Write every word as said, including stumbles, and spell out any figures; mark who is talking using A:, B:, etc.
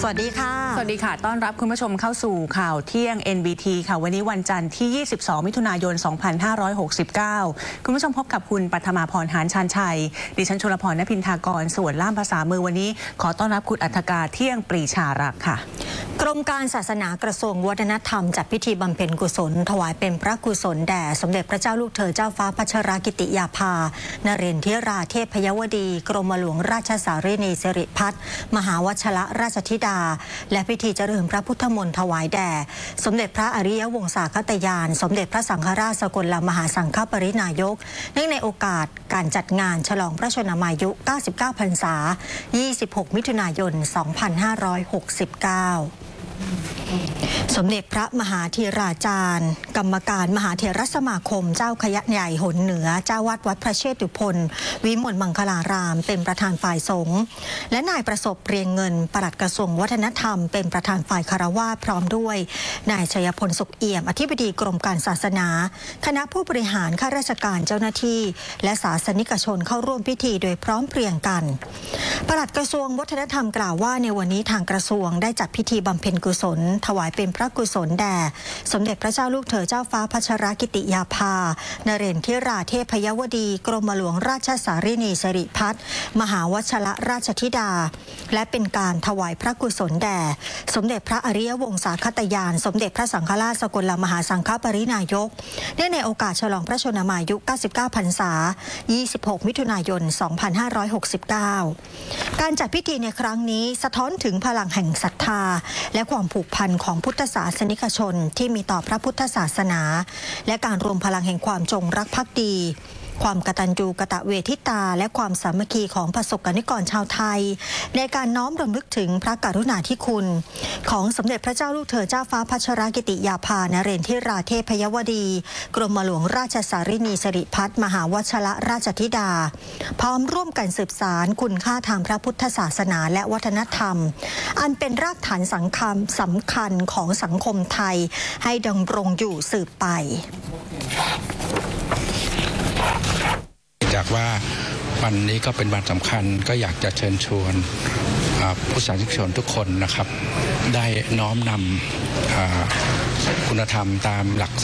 A: สวัสดีค่ะ
B: สวัสดีค่ะต้อนรับคุณผู้ชมเข้าสู่ข่าวเที่ยง เอ็น บี ที ค่ะวันนี้วันจันทร์ที่ยี่สิบสองมิถุนายนสองพันห้าร้อยหกสิบเก้าคุณผู้ชมพบกับคุณปัทมาพรหานชาญชัยดิฉันชลพรณพินทากรส่วนล่ามภาษามือวันนี้ขอต้อนรับคุณอัฐกาเที่ยงปรีชารักษ์ค่ะ
A: กรมการศาสนากระทรวงวัฒนธรรมจัดพิธีบำเพ็ญกุศลถวายเป็นพระกุศลแด่สมเด็จพระเจ้าลูกเธอเจ้าฟ้าพัชรกิติยาภานเรนทิราเทพยวดีกรมหลวงราชสารีนีสิริพัฒน์มหาวชรราชธิดาและพิธีเจริญพระพุทธมนต์ถวายแด่สมเด็จพระอริยวงศาคตยานสมเด็จพระสังฆราชสกลมหาสังฆปรินายกเนื่องในโอกาสการจัดงานฉลองพระชนมายุเก้าสิบเก้าพรรษายี่สิบหกมิถุนายนสองพันห้าร้อยหกสิบเก้าสมเด็จพระมหาธีราจารย์กรรมการมหาเถรสมาคมเจ้าคณะใหญ่หนเหนือเจ้าวัดวัดพระเชตุพนวิมลมังคลารามเป็นประธานฝ่ายสงฆ์และนายประสบเรียงเงินปลัดกระทรวงวัฒนธรรมเป็นประธานฝ่ายคารวาสพร้อมด้วยนายชัยพลสุขเอี่ยมอธิบดีกรมการศาสนาคณะผู้บริหารข้าราชการเจ้าหน้าที่และศาสนิกชนเข้าร่วมพิธีโดยพร้อมเพรียงกันปลัดกระทรวงวัฒนธรรมกล่าวว่าในวันนี้ทางกระทรวงได้จัดพิธีบำเพ็ญกุศลถวายเป็นพระกุศลแด่สมเด็จพระเจ้าลูกเธอเจ้าฟ้าพัชรกิติยาภานเรนทิราเทพยวดีกรมหลวงราชสารีนีสิริพัฒน์มหาวชรราชธิดาและเป็นการถวายพระกุศลแด่สมเด็จพระอริยวงศาคตยานสมเด็จพระสังฆราชสกลมหาสังฆปรินายกเนื่องในโอกาสฉลองพระชนมายุเก้าสิบเก้าพรรษายี่สิบหกมิถุนายนสองพันห้าร้อยหกสิบเก้าการจัดพิธีในครั้งนี้สะท้อนถึงพลังแห่งศรัทธาและความผูกพันของพุทธศาสนิกชนที่มีต่อพระพุทธศาสนาและการรวมพลังแห่งความจงรักภักดีความกตัญญูกตเวทิตาและความสามัคคีของประสบกนิกรชาวไทยในการน้อมรำลึกถึงพระกรุณาธิคุณของสมเด็จพระเจ้าลูกเธอเจ้าฟ้าพัชรกิติยาภานเรนทิราเทพยวดีกรมหลวงราชสารีนีสิริพัฒน์มหาวชรราชธิดาพร้อมร่วมกันสืบสานคุณค่าทางพระพุทธศาสนาและวัฒนธรรมอันเป็นรากฐานสังคมสำคัญของสังคมไทยให้ดำรงอยู่สืบไป
C: จากว่าวันนี้ก็เป็นวันสำคัญก็อยากจะเชิญชวนผู้สาธารณชนทุกคนนะครับได้น้อมนำคุณธรรมตามหลัก